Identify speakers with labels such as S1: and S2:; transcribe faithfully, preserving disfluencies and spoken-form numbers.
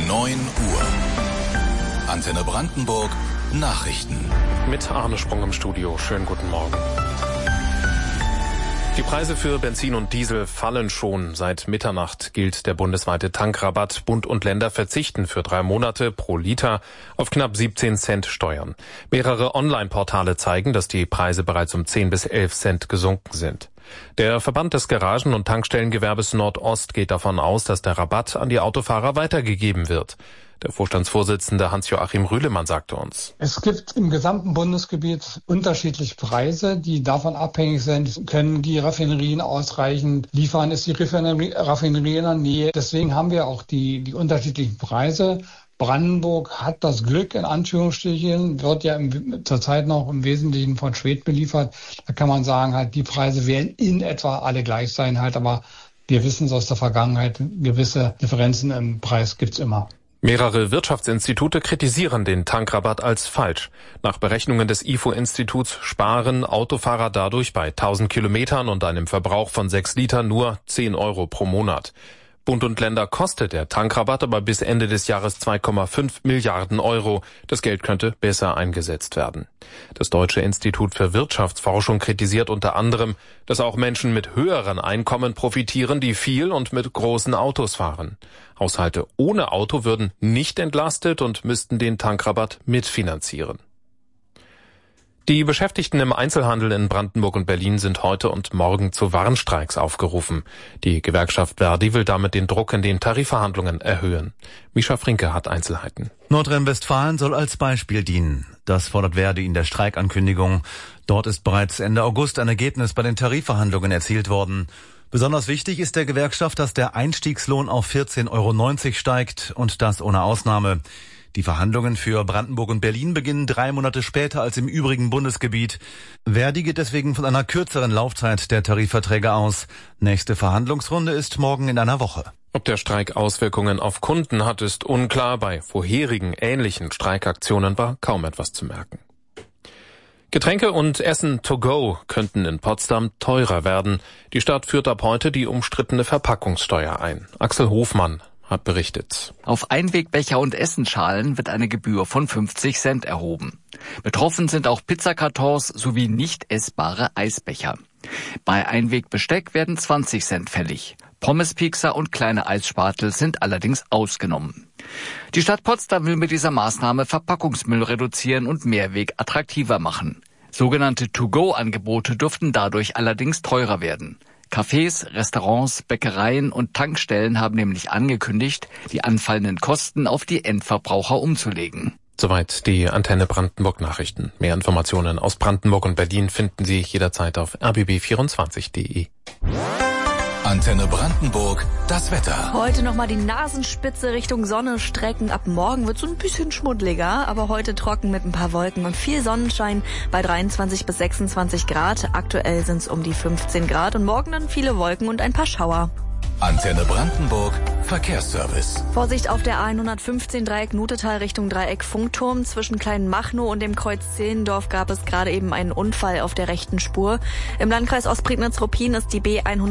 S1: neun Uhr. Antenne Brandenburg Nachrichten.
S2: Mit Arne Sprung im Studio. Schönen guten Morgen. Die Preise für Benzin und Diesel fallen schon. Seit Mitternacht gilt der bundesweite Tankrabatt. Bund und Länder verzichten für drei Monate pro Liter auf knapp siebzehn Cent Steuern. Mehrere Online-Portale zeigen, dass die Preise bereits um zehn bis elf Cent gesunken sind. Der Verband des Garagen- und Tankstellengewerbes Nordost geht davon aus, dass der Rabatt an die Autofahrer weitergegeben wird. Der Vorstandsvorsitzende Hans-Joachim Rühlemann sagte uns:
S3: Es gibt im gesamten Bundesgebiet unterschiedliche Preise, die davon abhängig sind, können die Raffinerien ausreichend liefern, ist die Raffinerie, Raffinerie in der Nähe. Deswegen haben wir auch die, die unterschiedlichen Preise. Brandenburg hat das Glück, in Anführungsstrichen, wird ja im, zurzeit noch im Wesentlichen von Schwedt beliefert. Da kann man sagen, halt, die Preise werden in etwa alle gleich sein, halt, aber wir wissen es aus der Vergangenheit, gewisse Differenzen im Preis gibt's immer.
S2: Mehrere Wirtschaftsinstitute kritisieren den Tankrabatt als falsch. Nach Berechnungen des I F O-Instituts sparen Autofahrer dadurch bei tausend Kilometern und einem Verbrauch von sechs Litern nur zehn Euro pro Monat. Bund und Länder kostet der Tankrabatt aber bis Ende des Jahres zwei Komma fünf Milliarden Euro. Das Geld könnte besser eingesetzt werden. Das Deutsche Institut für Wirtschaftsforschung kritisiert unter anderem, dass auch Menschen mit höheren Einkommen profitieren, die viel und mit großen Autos fahren. Haushalte ohne Auto würden nicht entlastet und müssten den Tankrabatt mitfinanzieren. Die Beschäftigten im Einzelhandel in Brandenburg und Berlin sind heute und morgen zu Warnstreiks aufgerufen. Die Gewerkschaft Verdi will damit den Druck in den Tarifverhandlungen erhöhen. Mischa Frinke hat Einzelheiten.
S4: Nordrhein-Westfalen soll als Beispiel dienen. Das fordert Verdi in der Streikankündigung. Dort ist bereits Ende August ein Ergebnis bei den Tarifverhandlungen erzielt worden. Besonders wichtig ist der Gewerkschaft, dass der Einstiegslohn auf vierzehn Euro neunzig steigt und das ohne Ausnahme. Die Verhandlungen für Brandenburg und Berlin beginnen drei Monate später als im übrigen Bundesgebiet. Verdi geht deswegen von einer kürzeren Laufzeit der Tarifverträge aus. Nächste Verhandlungsrunde ist morgen in einer Woche.
S2: Ob der Streik Auswirkungen auf Kunden hat, ist unklar. Bei vorherigen ähnlichen Streikaktionen war kaum etwas zu merken. Getränke und Essen to go könnten in Potsdam teurer werden. Die Stadt führt ab heute die umstrittene Verpackungssteuer ein. Axel Hofmann hat berichtet.
S5: Auf Einwegbecher und Essenschalen wird eine Gebühr von fünfzig Cent erhoben. Betroffen sind auch Pizzakartons sowie nicht essbare Eisbecher. Bei Einwegbesteck werden zwanzig Cent fällig. Pommespiekser und kleine Eisspatel sind allerdings ausgenommen. Die Stadt Potsdam will mit dieser Maßnahme Verpackungsmüll reduzieren und Mehrweg attraktiver machen. Sogenannte To-Go-Angebote dürften dadurch allerdings teurer werden. Cafés, Restaurants, Bäckereien und Tankstellen haben nämlich angekündigt, die anfallenden Kosten auf die Endverbraucher umzulegen.
S2: Soweit die Antenne Brandenburg Nachrichten. Mehr Informationen aus Brandenburg und Berlin finden Sie jederzeit auf r b b vierundzwanzig punkt d e.
S1: Antenne Brandenburg, das Wetter.
S6: Heute nochmal die Nasenspitze Richtung Sonne strecken. Ab morgen wird es so ein bisschen schmuddeliger, aber heute trocken mit ein paar Wolken und viel Sonnenschein bei dreiundzwanzig bis sechsundzwanzig Grad. Aktuell sind es um die fünfzehn Grad und morgen dann viele Wolken und ein paar Schauer.
S1: Antenne Brandenburg, Verkehrsservice.
S6: Vorsicht auf der A hundertfünfzehn Dreieck Nutetal Richtung Dreieck Funkturm. Zwischen Kleinmachnow und dem Kreuz Zehlendorf gab es gerade eben einen Unfall auf der rechten Spur. Im Landkreis Ostprignitz-Ruppin ist die B hundert